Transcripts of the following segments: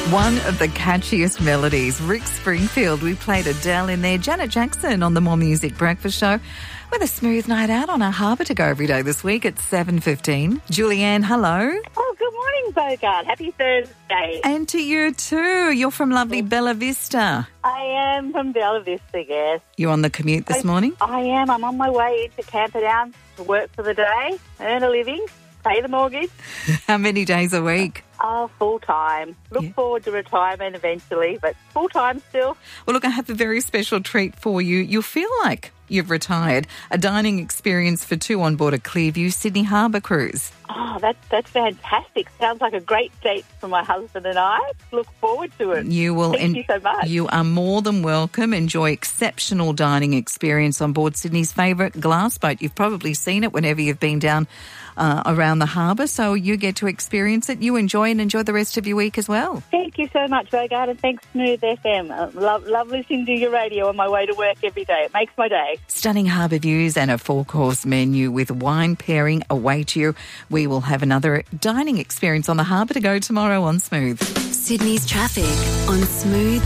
One of the catchiest melodies, Rick Springfield. We played Adele in there. Janet Jackson on the More Music Breakfast Show with a smooth night out on our Harbour to Go every day this week at 7:15. Julianne, hello. Oh, good morning, Bogart. Happy Thursday. And to you too. You're from lovely Bella Vista. I am from Bella Vista, yes. You're on the commute this morning? I am. I'm on my way to Camperdown to work for the day, earn a living, pay the mortgage. How many days a week? Oh, full-time. Look forward to retirement eventually, but full-time still. Well, look, I have a very special treat for you. You'll feel like you've retired. A dining experience for two on board a Clearview Sydney Harbour cruise. Oh, that's fantastic. Sounds like a great date for my husband and I. Look forward to it. Thank you so much. You are more than welcome. Enjoy exceptional dining experience on board Sydney's favourite glass boat. You've probably seen it whenever you've been down around the harbour, so you get to experience it. You enjoy and enjoy the rest of your week as well. Thank you so much, Bogart, and thanks, Smooth FM. Love listening to your radio on my way to work every day. It makes my day. Stunning harbour views and a four-course menu with wine pairing await you. We will have another dining experience on the Harbour to Go tomorrow on Smooth. Sydney's traffic on Smooth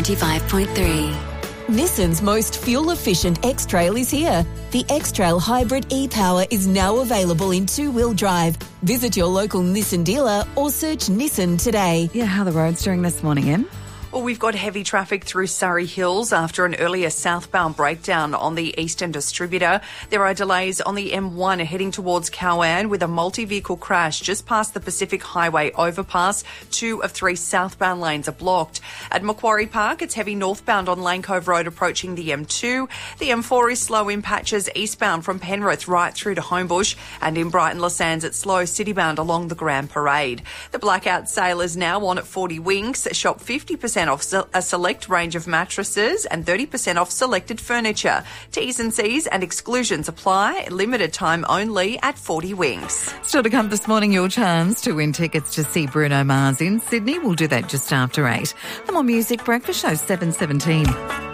95.3. Nissan's most fuel-efficient X-Trail is here. The X-Trail Hybrid e-Power is now available in two-wheel drive. Visit your local Nissan dealer or search Nissan today. Yeah, how are the roads doing this morning, Em? Well, we've got heavy traffic through Surrey Hills after an earlier southbound breakdown on the Eastern Distributor. There are delays on the M1 heading towards Cowan with a multi-vehicle crash just past the Pacific Highway overpass. 2 of 3 southbound lanes are blocked. At Macquarie Park, it's heavy northbound on Lane Cove Road approaching the M2. The M4 is slow in patches eastbound from Penrith right through to Homebush. And in Brighton Le Sands, it's slow citybound along the Grand Parade. The blackout sale is now on at 40 Winks. Shop 50% off a select range of mattresses and 30% off selected furniture. T's and C's and exclusions apply. Limited time only at 40 Winks. Still to come this morning, your chance to win tickets to see Bruno Mars in Sydney. We'll do that just after 8. The More Music Breakfast Show, 7:17.